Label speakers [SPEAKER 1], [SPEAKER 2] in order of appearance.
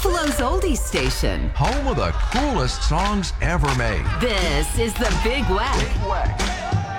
[SPEAKER 1] Buffalo's oldies station.
[SPEAKER 2] Home of the coolest songs ever made.
[SPEAKER 1] This is the Big Wack.